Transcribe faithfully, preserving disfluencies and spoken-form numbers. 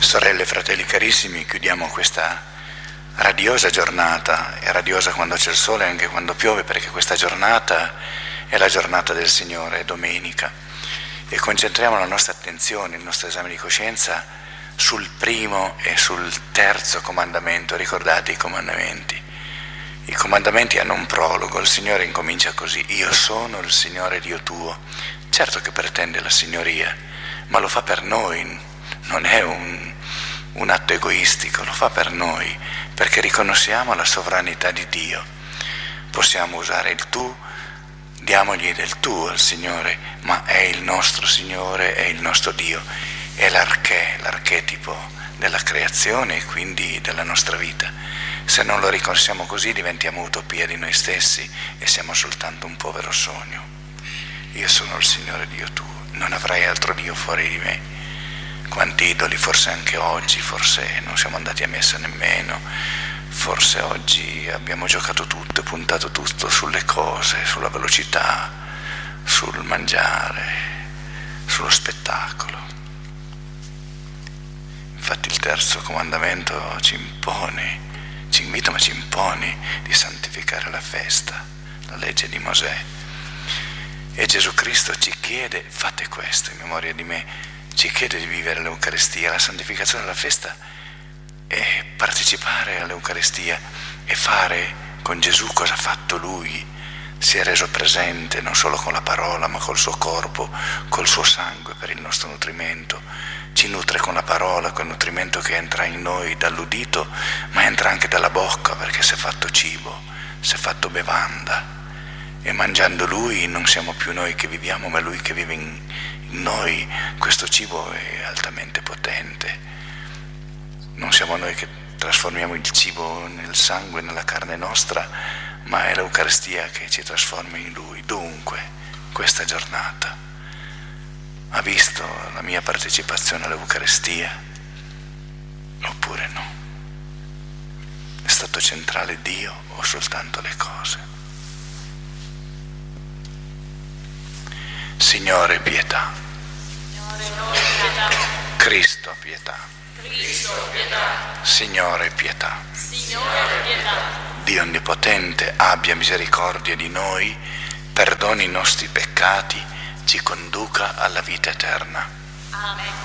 Sorelle e fratelli carissimi, chiudiamo questa radiosa giornata, è radiosa quando c'è il sole e anche quando piove, perché questa giornata è la giornata del Signore, è domenica, e concentriamo la nostra attenzione, il nostro esame di coscienza sul primo e sul terzo comandamento. Ricordate i comandamenti? I comandamenti hanno un prologo, il Signore incomincia così: io sono il Signore Dio tuo. Certo che pretende la signoria, ma lo fa per noi, non è un, un atto egoistico, lo fa per noi, perché riconosciamo la sovranità di Dio. Possiamo usare il tu, diamogli del tu al Signore, ma è il nostro Signore, è il nostro Dio, è l'archè, l'archetipo della creazione e quindi della nostra vita. Se non lo riconosciamo così diventiamo utopia di noi stessi e siamo soltanto un povero sogno. Io sono il Signore Dio tuo, non avrai altro Dio fuori di me. Quanti idoli, forse anche oggi, forse non siamo andati a messa nemmeno, forse oggi abbiamo giocato tutto e puntato tutto sulle cose, sulla velocità, sul mangiare, sullo spettacolo. Infatti il terzo comandamento ci impone, ci invita ma ci impone di santificare la festa, la legge di Mosè. E Gesù Cristo ci chiede: fate questo in memoria di me, ci chiede di vivere l'Eucaristia. La santificazione della festa è partecipare all'Eucaristia e fare con Gesù cosa ha fatto Lui. Si è reso presente non solo con la parola ma col suo corpo, col suo sangue per il nostro nutrimento. Ci nutre con la parola, quel nutrimento che entra in noi dall'udito ma entra anche dalla bocca, perché si è fatto cibo, si è fatto bevanda. E mangiando Lui non siamo più noi che viviamo, ma Lui che vive in, in noi. Questo cibo è altamente potente. Non siamo noi che trasformiamo il cibo nel sangue, nella carne nostra, ma è l'Eucaristia che ci trasforma in Lui. Dunque, questa giornata ha visto la mia partecipazione all'Eucaristia? Oppure no? È stato centrale Dio o soltanto le cose? Signore, pietà. Signore, pietà. Cristo, pietà. Cristo, pietà. Signore, pietà. Signore, pietà. Dio Onnipotente, abbia misericordia di noi, perdoni i nostri peccati, ci conduca alla vita eterna. Amen.